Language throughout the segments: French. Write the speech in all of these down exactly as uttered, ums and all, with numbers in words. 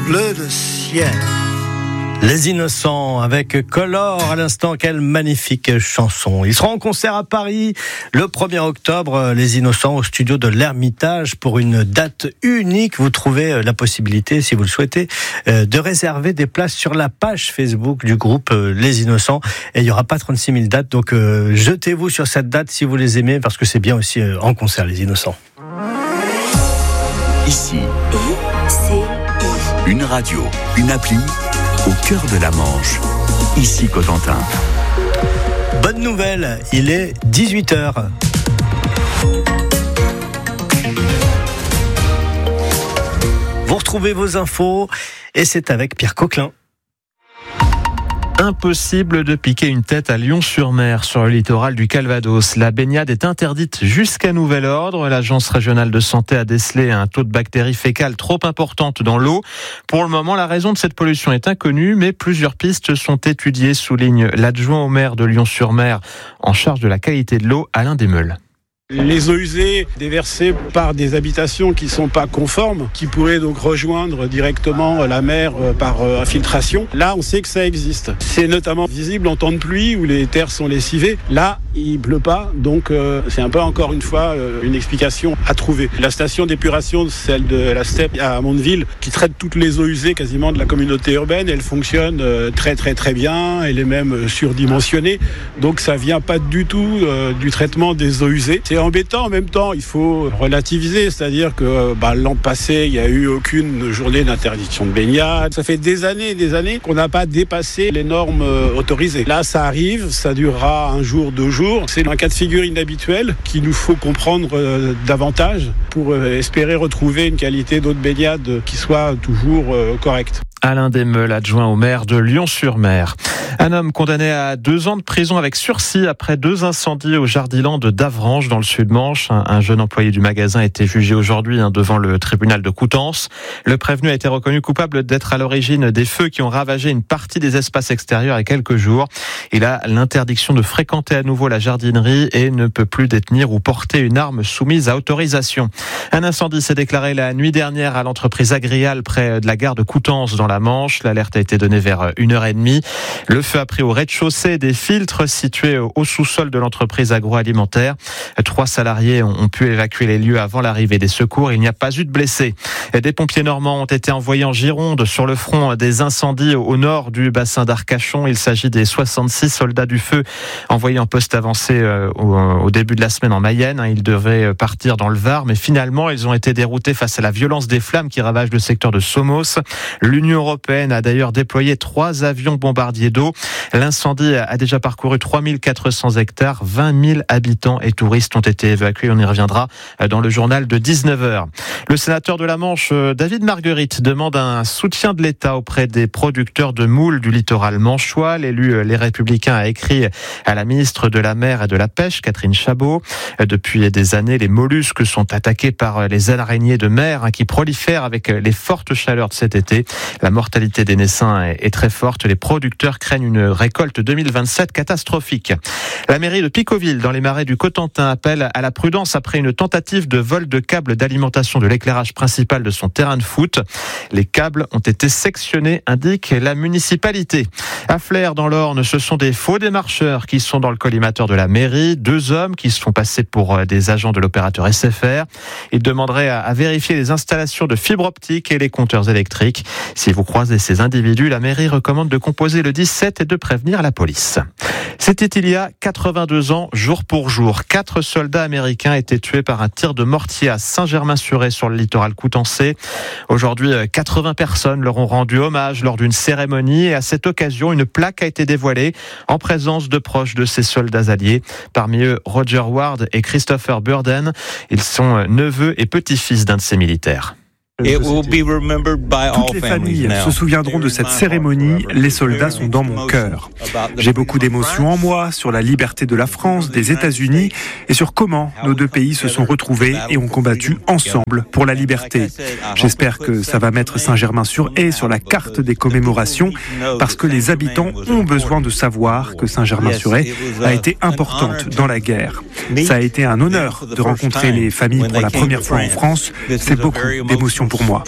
bleu de ciel. Les Innocents avec Color à l'instant, quelle magnifique chanson. Ils seront en concert à Paris le premier octobre, Les Innocents au studio de l'Ermitage pour une date unique. Vous trouvez la possibilité, si vous le souhaitez, de réserver des places sur la page Facebook du groupe Les Innocents. Et il n'y aura pas trente-six mille dates, donc euh, jetez-vous sur cette date si vous les aimez, parce que c'est bien aussi en concert, Les Innocents. Ici, une radio, une appli au cœur de la Manche, ici Cotentin. Bonne nouvelle, il est dix-huit heures. Vous retrouvez vos infos et c'est avec Pierre Coquelin. Impossible de piquer une tête à Lyon-sur-Mer, sur le littoral du Calvados. La baignade est interdite jusqu'à nouvel ordre. L'agence régionale de santé a décelé un taux de bactéries fécales trop importante dans l'eau. Pour le moment, la raison de cette pollution est inconnue, mais plusieurs pistes sont étudiées, souligne l'adjoint au maire de Lyon-sur-Mer en charge de la qualité de l'eau, Alain Desmeules. Les eaux usées déversées par des habitations qui ne sont pas conformes, qui pourraient donc rejoindre directement la mer par infiltration. Là, on sait que ça existe. C'est notamment visible en temps de pluie où les terres sont lessivées. Là, il ne pleut pas, donc euh, c'est un peu encore une fois euh, une explication à trouver. La station d'épuration, celle de la Steppe à Mondeville, qui traite toutes les eaux usées quasiment de la communauté urbaine, elle fonctionne euh, très très très bien, elle est même surdimensionnée, donc ça ne vient pas du tout euh, du traitement des eaux usées. C'est embêtant en même temps, il faut relativiser, c'est-à-dire que bah, l'an passé, il n'y a eu aucune journée d'interdiction de baignade. Ça fait des années et des années qu'on n'a pas dépassé les normes euh, autorisées. Là, ça arrive, ça durera un jour, deux jours. C'est un cas de figure inhabituel qu'il nous faut comprendre euh, davantage pour euh, espérer retrouver une qualité d'eau de baignade qui soit toujours euh, correcte. Alain Desmeules, adjoint au maire de Lyon-sur-Mer. Un homme condamné à deux ans de prison avec sursis après deux incendies au Jardiland de Davranches dans le Sud-Manche. Un, un jeune employé du magasin a été jugé aujourd'hui hein, devant le tribunal de Coutances. Le prévenu a été reconnu coupable d'être à l'origine des feux qui ont ravagé une partie des espaces extérieurs il y a quelques jours. Il a l'interdiction de fréquenter à nouveau la jardinerie et ne peut plus détenir ou porter une arme soumise à autorisation. Un incendie s'est déclaré la nuit dernière à l'entreprise Agrial près de la gare de Coutances dans la Manche. L'alerte a été donnée vers une heure trente. Le feu a pris au rez-de-chaussée des filtres situés au sous-sol de l'entreprise agroalimentaire. Trois salariés ont pu évacuer les lieux avant l'arrivée des secours. Il n'y a pas eu de blessés. Des pompiers normands ont été envoyés en Gironde sur le front des incendies au nord du bassin d'Arcachon. Il s'agit des soixante-six soldats du feu envoyés en poste avancé au début de la semaine en Mayenne. Ils devaient partir dans le Var, mais finalement, ils ont été déroutés face à la violence des flammes qui ravagent le secteur de Somos. L'Union européenne a d'ailleurs déployé trois avions bombardiers d'eau. L'incendie a déjà parcouru trois mille quatre cents hectares. vingt mille habitants et touristes ont été évacués. On y reviendra dans le journal de dix-neuf heures. Le sénateur de la Manche, David Marguerite, demande un soutien de l'État auprès des producteurs de moules du littoral manchois. L'élu Les Républicains a écrit à la ministre de la Mer et de la Pêche, Catherine Chabot. Depuis des années, les mollusques sont attaqués par les araignées de mer qui prolifèrent avec les fortes chaleurs de cet été. La mortalité des naissins est très forte. Les producteurs craignent une récolte deux mille vingt-sept catastrophique. La mairie de Picauville, dans les marais du Cotentin, appelle à la prudence après une tentative de vol de câbles d'alimentation de l'éclairage principal de son terrain de foot. Les câbles ont été sectionnés, indique la municipalité. À Flers, dans l'Orne, ce sont des faux démarcheurs qui sont dans le collimateur de la mairie. Deux hommes qui se font passer pour des agents de l'opérateur S F R. Ils demanderaient à vérifier les installations de fibre optique et les compteurs électriques. Si vous croisez ces individus, la mairie recommande de composer le dix-sept et de prévenir la police. C'était il y a quatre-vingt-deux ans, jour pour jour. Quatre soldats américains étaient tués par un tir de mortier à Saint-Germain-sur-Aie sur le littoral coutancé. Aujourd'hui, quatre-vingts personnes leur ont rendu hommage lors d'une cérémonie et à cette occasion, une plaque a été dévoilée en présence de proches de ces soldats alliés. Parmi eux, Roger Ward et Christopher Burden. Ils sont neveux et petits-fils d'un de ces militaires. Toutes les familles se souviendront de cette cérémonie. Les soldats sont dans mon cœur. J'ai beaucoup d'émotions en moi sur la liberté de la France, des États-Unis et sur comment nos deux pays se sont retrouvés et ont combattu ensemble pour la liberté. J'espère que ça va mettre Saint-Germain-sur-Aie sur la carte des commémorations parce que les habitants ont besoin de savoir que Saint-Germain-sur-Aie a été importante dans la guerre. Ça a été un honneur de rencontrer les familles pour la première fois en France. C'est beaucoup d'émotions pour moi.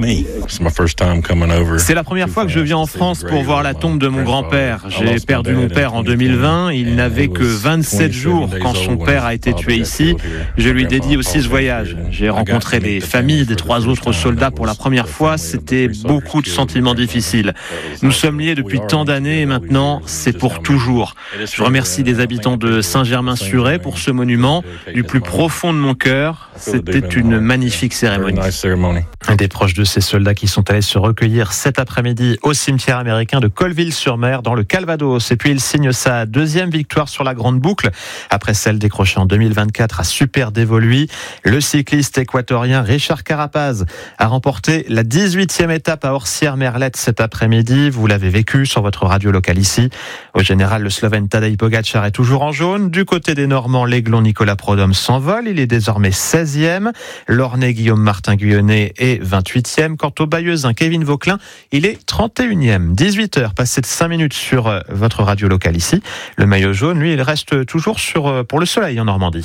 C'est la première fois que je viens en France pour voir la tombe de mon grand-père. J'ai perdu mon père en deux mille vingt. Il n'avait que vingt-sept jours quand son père a été tué ici. Je lui dédie aussi ce voyage. J'ai rencontré les familles des trois autres soldats pour la première fois. C'était beaucoup de sentiments difficiles. Nous sommes liés depuis tant d'années et maintenant, c'est pour toujours. Je remercie les habitants de Saint-Germain-sur-Aie pour ce monument. Du plus profond de mon cœur, c'était une magnifique cérémonie. Des proches de ces soldats qui sont allés se recueillir cet après-midi au cimetière américain de Colville-sur-Mer dans le Calvados. Et puis il signe sa deuxième victoire sur la grande boucle après celle décrochée en deux mille vingt-quatre à Super-Dévoluy. Le cycliste équatorien Richard Carapaz a remporté la dix-huitième étape à Orsières-Merlette cet après-midi. Vous l'avez vécu sur votre radio locale ici. Au général, le Slovène Tadej Pogačar est toujours en jaune. Du côté des Normands, l'Aiglon Nicolas Prodhomme s'envole. Il est désormais seizième. L'Ornais Guillaume Martin Guyonnet est vingt-huitième. Quant au Bayeuxin Kevin Vauquelin, il est trente et unième. dix-huit heures, passées de cinq minutes sur votre radio locale ici. Le maillot jaune, lui, il reste toujours sur, pour le soleil en Normandie.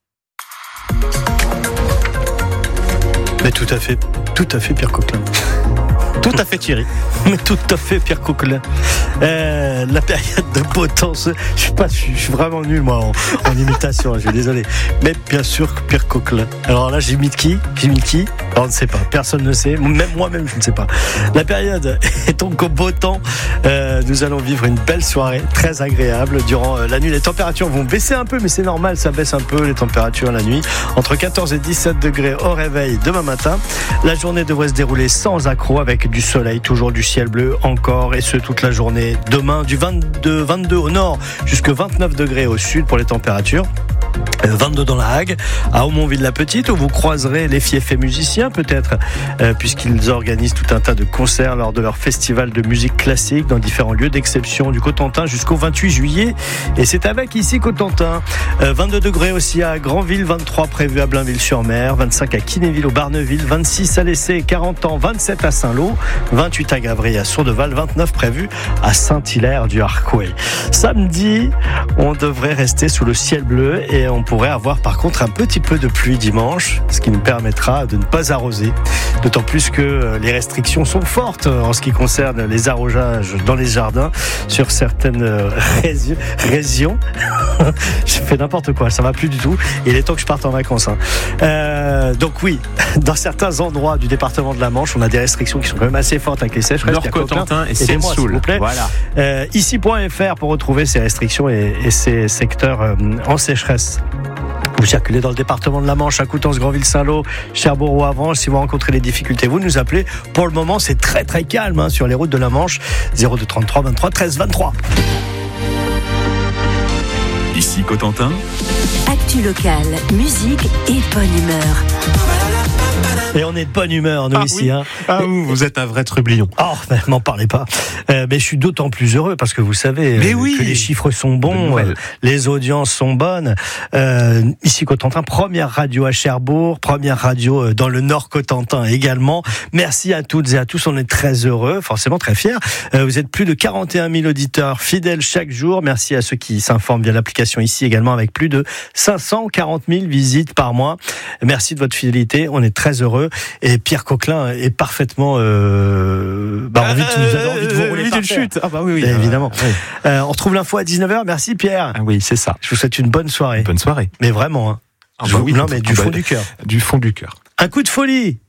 Mais tout à fait, tout à fait Pierre Coquelin. Tout à fait Thierry. Mais tout à fait Pierre Coquelin. Euh, la période de beau temps, je suis pas, je suis vraiment nul moi en, en imitation, je suis désolé. Mais bien sûr Pierre Coquelin. Alors là, j'imite qui J'imite qui Alors, on ne sait pas, personne ne sait, même moi-même je ne sais pas. La période est donc au beau temps. Euh, nous allons vivre une belle soirée, très agréable durant la nuit. Les températures vont baisser un peu, mais c'est normal, ça baisse un peu les températures la nuit. Entre quatorze et dix-sept degrés au réveil demain matin. La journée devrait se dérouler sans accroc avec du soleil, toujours du ciel bleu encore, et ce toute la journée. Demain, du vingt-deux, vingt-deux au nord jusqu'à vingt-neuf degrés au sud pour les températures. vingt-deux dans la Hague, à Aumonville-la-Petite, où vous croiserez les fiefs musiciens peut-être, euh, puisqu'ils organisent tout un tas de concerts lors de leur festival de musique classique dans différents lieux d'exception du Cotentin jusqu'au vingt-huit juillet. Et c'est avec ici Cotentin. Euh, vingt-deux degrés aussi à Granville, vingt-trois prévu à Blainville-sur-Mer, vingt-cinq à Kinéville au Barneville, vingt-six à Lessay, quarante ans, vingt-sept à Saint-Lô, vingt-huit à Gavry à Sourdeval, vingt-neuf prévu à Saint-Hilaire-du-Harcouët. Samedi, on devrait rester sous le ciel bleu et on pourrait avoir par contre un petit peu de pluie dimanche, ce qui nous permettra de ne pas arroser. D'autant plus que les restrictions sont fortes en ce qui concerne les arrosages dans les jardins sur certaines régi- régions. Je fais n'importe quoi, ça va plus du tout. Il est temps que je parte en vacances. Hein. Euh, donc oui, dans certains endroits du département de la Manche, on a des restrictions qui sont quand même assez fortes avec les sécheresses. Nord-Cotentin et Seine-Soul. Voilà. Euh, ici point f r pour retrouver ces restrictions et, et ces secteurs euh, en sécheresse. Vous circulez dans le département de la Manche, à Coutances, Granville, Saint-Lô, Cherbourg ou Avranches. Si vous rencontrez des difficultés, vous nous appelez. Pour le moment, c'est très très calme hein, sur les routes de la Manche. zéro deux trente-trois vingt-trois treize vingt-trois. Ici Cotentin. Actu locale, musique et bonne humeur. Et on est de bonne humeur, nous, ah, ici. Oui. Hein. Ah, vous, vous êtes un vrai trublion. Oh, mais m'en parlez pas. Euh, mais je suis d'autant plus heureux parce que vous savez mais euh, oui. que les chiffres sont bons, euh, les audiences sont bonnes. Euh, ici, Cotentin, première radio à Cherbourg, première radio euh, dans le Nord Cotentin également. Merci à toutes et à tous, on est très heureux, forcément très fiers. Euh, vous êtes plus de quarante et un mille auditeurs fidèles chaque jour. Merci à ceux qui s'informent via l'application ici également avec plus de cinq cent quarante mille visites par mois. Merci de votre fidélité, on est très heureux. Et Pierre Coquelin est parfaitement euh, bah, envie de, vous avez envie de vous rouler par terre. Chute. Ah bah oui, oui. Et évidemment. Ah, oui. Euh, on retrouve l'info à dix-neuf heures. Merci Pierre. Ah oui, c'est ça. Je vous souhaite une bonne soirée. Bonne soirée. Mais vraiment. Hein. Ah bah Je vous, oui, non, mais du ah bah, fond du cœur. Du fond du cœur. Un coup de folie.